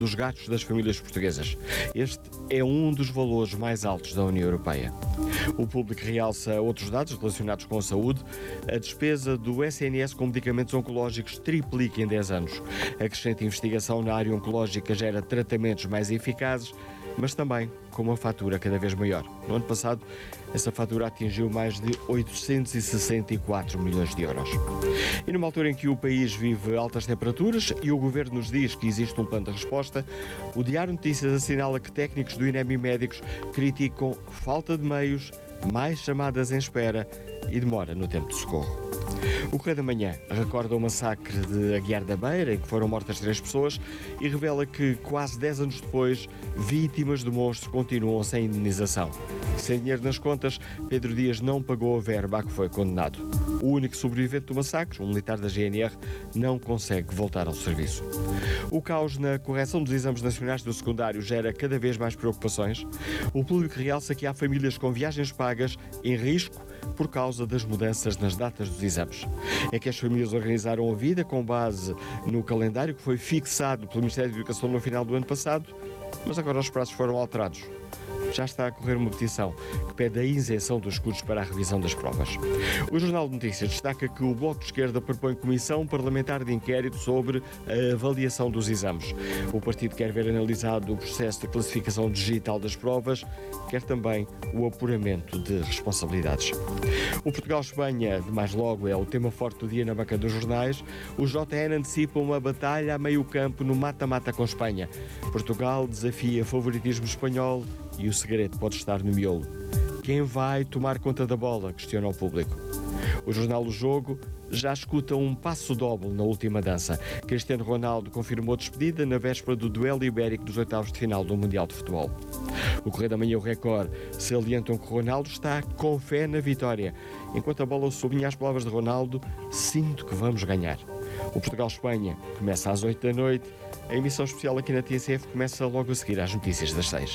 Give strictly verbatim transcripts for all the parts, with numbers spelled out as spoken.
dos gastos das famílias portuguesas. Este é um dos valores mais altos da União Europeia. O público realça outros dados relacionados com a saúde. A despesa do S N S com medicamentos oncológicos triplica em dez anos. A crescente investigação na área oncológica gera tratamentos mais eficazes, mas também com uma fatura cada vez maior. No ano passado, essa fatura atingiu mais de oitocentos e sessenta e quatro milhões de euros. E numa altura em que o país vive altas temperaturas e o Governo nos diz que existe um plano de resposta, o Diário Notícias assinala que técnicos do INEM e médicos criticam falta de meios, mais chamadas em espera e demora no tempo de socorro. O Correio da Manhã recorda o massacre de Aguiar da Beira, em que foram mortas três pessoas, e revela que, quase dez anos depois, vítimas do monstro continuam sem indenização. Sem dinheiro nas contas, Pedro Dias não pagou a verba a que foi condenado. O único sobrevivente do massacre, um militar da G N R, não consegue voltar ao serviço. O caos na correção dos exames nacionais do secundário gera cada vez mais preocupações. O público realça que há famílias com viagens pagas em risco por causa das mudanças nas datas dos exames. É que as famílias organizaram a vida com base no calendário que foi fixado pelo Ministério da Educação no final do ano passado, mas agora os prazos foram alterados. Já está a correr uma petição que pede a isenção dos custos para a revisão das provas. O Jornal de Notícias destaca que o Bloco de Esquerda propõe comissão parlamentar de inquérito sobre a avaliação dos exames. O partido quer ver analisado o processo de classificação digital das provas, quer também o apuramento de responsabilidades. O Portugal-Espanha, de mais logo, é o tema forte do dia na banca dos jornais. O J N antecipa uma batalha a meio campo no mata-mata com Espanha. Portugal desafia favoritismo espanhol e o segredo pode estar no miolo. Quem vai tomar conta da bola? Questiona o público. O jornal O Jogo já escuta um passo doble na última dança. Cristiano Ronaldo confirmou despedida na véspera do duelo ibérico dos oitavos de final do Mundial de Futebol. O Correio da Manhã e o Record salientam que Ronaldo está com fé na vitória. Enquanto a bola sublinha as palavras de Ronaldo, sinto que vamos ganhar. O Portugal-Espanha começa às oito da noite. A emissão especial aqui na T S F começa logo a seguir às notícias das seis.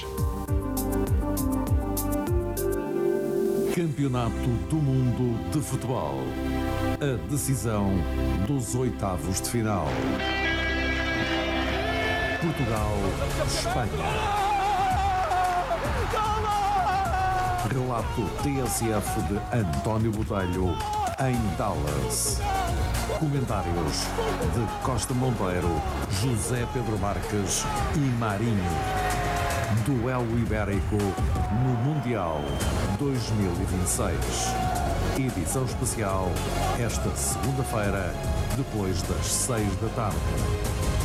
Campeonato do Mundo de Futebol. A decisão dos oitavos de final. Portugal-Espanha. Relato T S F de António Botelho em Dallas. Comentários de Costa Monteiro, José Pedro Marques e Marinho. Duelo Ibérico no Mundial dois mil e vinte e seis. Edição especial esta segunda-feira, depois das seis da tarde.